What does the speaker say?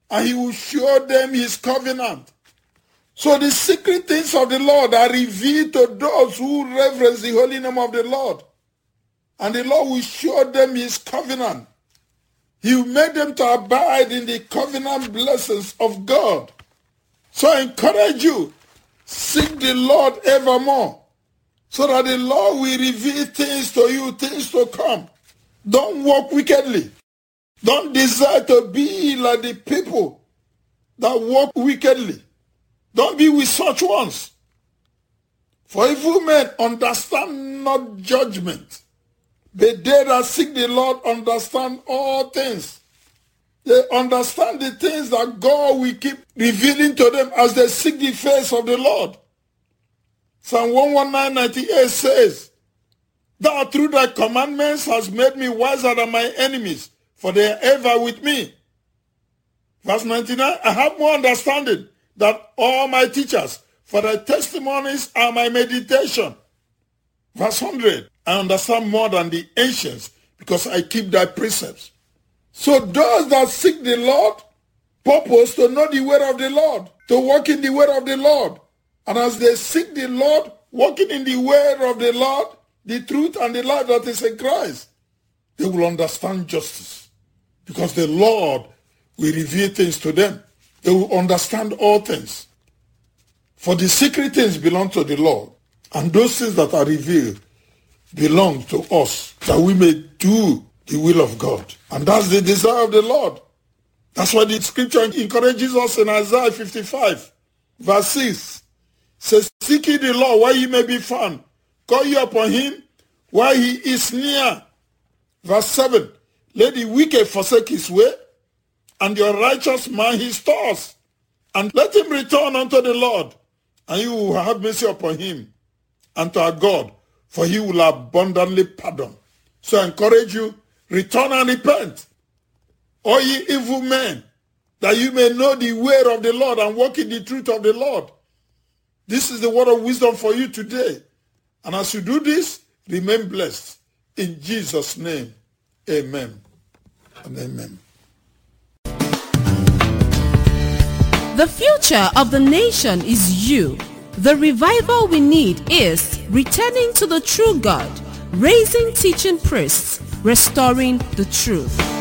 and he will show them his covenant. So the secret things of the Lord are revealed to those who reverence the holy name of the Lord. And the Lord will show them his covenant. He will make them to abide in the covenant blessings of God. So I encourage you, seek the Lord evermore, so that the Lord will reveal things to you, things to come. Don't walk wickedly. Don't desire to be like the people that walk wickedly. Don't be with such ones. For evil men understand not judgment, but they that seek the Lord understand all things. They understand the things that God will keep revealing to them as they seek the face of the Lord. Psalm 119:98 says, Thou through thy commandments hast made me wiser than my enemies, for they are ever with me. Verse 99, I have more understanding than all my teachers, for thy testimonies are my meditation. Verse 100, I understand more than the ancients, because I keep thy precepts. So those that seek the Lord purpose to know the word of the Lord, to walk in the word of the Lord. And as they seek the Lord, walking in the word of the Lord, the truth and the life that is in Christ, they will understand justice. Because the Lord will reveal things to them. They will understand all things. For the secret things belong to the Lord. And those things that are revealed belong to us, that we may do the will of God. And that's the desire of the Lord. That's why the scripture encourages us in Isaiah 55, verse 6. Says, seek ye the Lord while he may be found. Call ye upon him while he is near. Verse 7. Let the wicked forsake his way, and your righteous man his thoughts. And let him return unto the Lord, and he will have mercy upon him, and to our God, for he will abundantly pardon. So I encourage you, return and repent, all ye evil men, that you may know the way of the Lord and walk in the truth of the Lord. This is the word of wisdom for you today. And as you do this, remain blessed. In Jesus' name, amen and amen. The future of the nation is you. The revival we need is returning to the true God, raising teaching priests, restoring the truth.